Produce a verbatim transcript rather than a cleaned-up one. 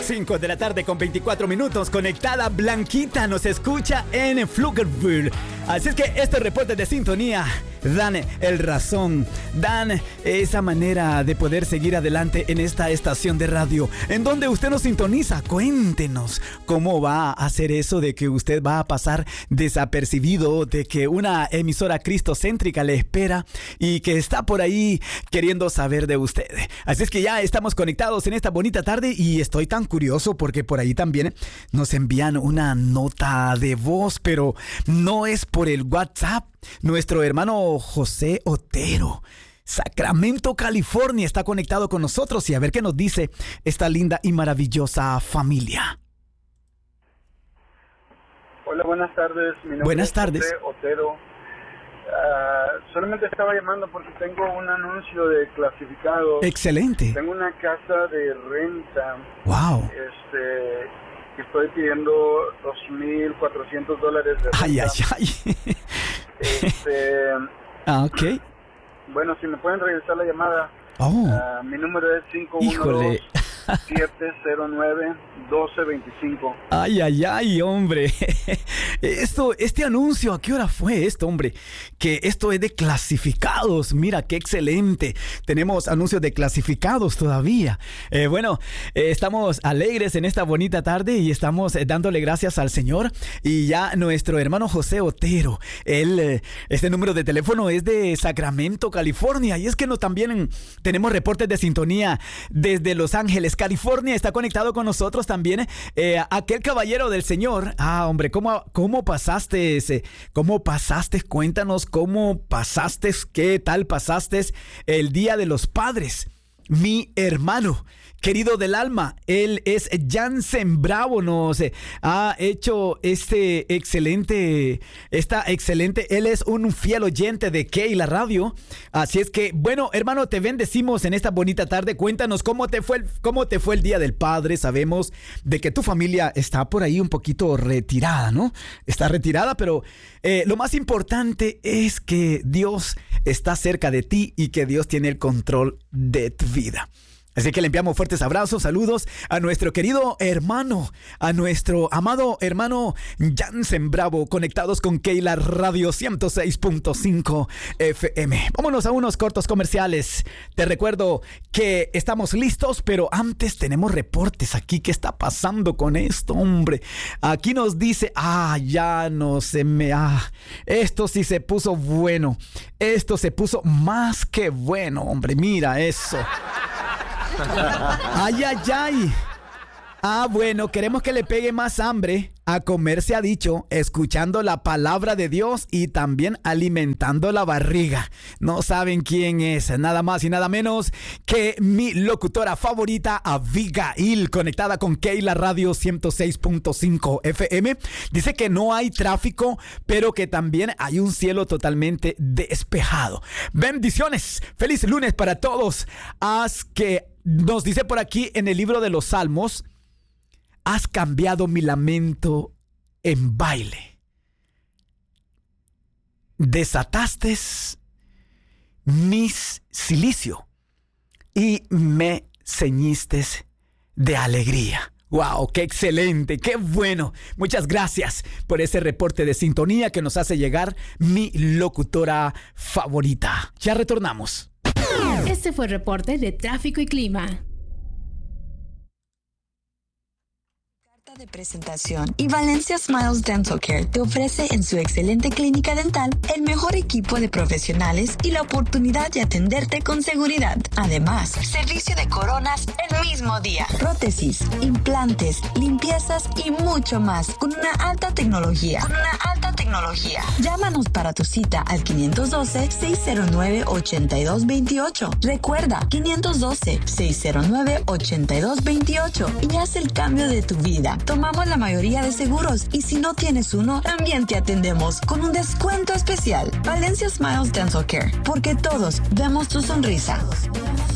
cinco de la tarde con veinticuatro minutos, conectada Blanquita nos escucha en Pflugerville. Así es que estos reportes de sintonía dan el razón, dan esa manera de poder seguir adelante en esta estación de radio en donde usted nos sintoniza. Cuéntenos cómo va a hacer eso de que usted va a pasar desapercibido, de que una emisora cristocéntrica le espera y que está por ahí queriendo saber de usted. Así es que ya estamos conectados en esta bonita tarde y estoy tan curioso porque por ahí también nos envían una nota de voz, pero no es por el WhatsApp. Nuestro hermano José Otero, Sacramento, California, está conectado con nosotros y a ver qué nos dice esta linda y maravillosa familia. Hola, buenas tardes. Mi nombre buenas es tardes. José Otero. Uh, solamente estaba llamando porque tengo un anuncio de clasificados. Excelente. Tengo una casa de renta. Wow. Este, que estoy pidiendo dos mil cuatrocientos dólares de renta. Ay, ay, ay. Este, ah, ok. Bueno, si me pueden regresar la llamada. Oh. Uh, mi número es cinco uno dos, siete cero nueve, uno dos dos cinco. Ay, ay, ay, hombre. Esto, este anuncio, ¿a qué hora fue esto, hombre? Que esto es de clasificados. Mira, qué excelente. Tenemos anuncios de clasificados todavía. Eh, bueno, eh, estamos alegres en esta bonita tarde y estamos eh, dándole gracias al Señor. Y ya nuestro hermano José Otero, él, eh, este número de teléfono es de Sacramento, California. Y es que no, también tenemos reportes de sintonía desde Los Ángeles, California. Está conectado con nosotros también eh, aquel caballero del Señor. Ah, hombre, ¿cómo, cómo pasaste ese? ¿Cómo pasaste? Cuéntanos cómo pasaste, qué tal pasaste el Día de los Padres. Mi hermano querido del alma, él es Jansen Bravo, nos eh, ha hecho este excelente, esta excelente, él es un fiel oyente de Keila Radio, así es que, bueno, hermano, te bendecimos en esta bonita tarde. Cuéntanos cómo te fue, el, cómo te fue el Día del Padre. Sabemos de que tu familia está por ahí un poquito retirada, ¿no? Está retirada, pero eh, lo más importante es que Dios está cerca de ti y que Dios tiene el control de tu vida. Así que le enviamos fuertes abrazos, saludos a nuestro querido hermano, a nuestro amado hermano Jansen Bravo, conectados con Keila Radio ciento seis punto cinco F M. Vámonos a unos cortos comerciales. Te recuerdo que estamos listos, pero antes tenemos reportes aquí. ¿Qué está pasando con esto, hombre? Aquí nos dice, ah, ya no se me... Ah, esto sí se puso bueno. Esto se puso más que bueno, hombre. Mira eso. Ay, ay, ay. Ah, bueno, queremos que le pegue más hambre. A comer se ha dicho, escuchando la palabra de Dios y también alimentando la barriga. No saben quién es, nada más y nada menos que mi locutora favorita, Abigail, conectada con Keila Radio ciento seis punto cinco F M. Dice que no hay tráfico, pero que también hay un cielo totalmente despejado. Bendiciones, feliz lunes para todos. Haz que, nos dice por aquí en el libro de los Salmos, has cambiado mi lamento en baile. Desataste mi cilicio y me ceñiste de alegría. ¡Wow! ¡Qué excelente! ¡Qué bueno! Muchas gracias por ese reporte de sintonía que nos hace llegar mi locutora favorita. Ya retornamos. Este fue el reporte de tráfico y clima. De presentación y Valencia Smiles Dental Care te ofrece en su excelente clínica dental el mejor equipo de profesionales y la oportunidad de atenderte con seguridad. Además, servicio de coronas el mismo día, prótesis, implantes, limpiezas y mucho más con una alta tecnología. Con una alta tecnología. Llámanos para tu cita al quinientos doce, seiscientos nueve, ochenta y dos veintiocho. Recuerda, quinientos doce, seiscientos nueve, ochenta y dos veintiocho y haz el cambio de tu vida. Tomamos la mayoría de seguros y si no tienes uno, también te atendemos con un descuento especial. Valencia Smiles Dental Care, porque todos vemos tu sonrisa.